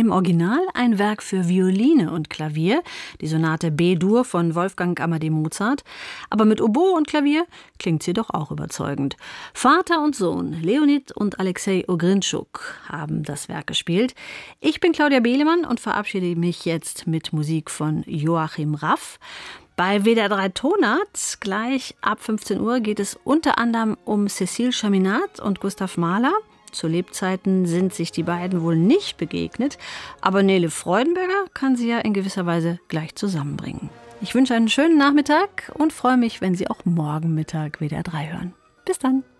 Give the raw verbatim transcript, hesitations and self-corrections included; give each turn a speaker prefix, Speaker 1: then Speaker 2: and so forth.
Speaker 1: Im Original ein Werk für Violine und Klavier, die Sonate B-Dur von Wolfgang Amadeus Mozart. Aber mit Oboe und Klavier klingt sie doch auch überzeugend. Vater und Sohn, Leonid und Alexei Ogrinschuk, haben das Werk gespielt. Ich bin Claudia Behlemann und verabschiede mich jetzt mit Musik von Joachim Raff. Bei W D R drei Tonart, gleich ab fünfzehn Uhr, geht es unter anderem um Cécile Chaminade und Gustav Mahler. Zu Lebzeiten sind sich die beiden wohl nicht begegnet, aber Nele Freudenberger kann sie ja in gewisser Weise gleich zusammenbringen. Ich wünsche einen schönen Nachmittag und freue mich, wenn Sie auch morgen Mittag W D R drei hören. Bis dann.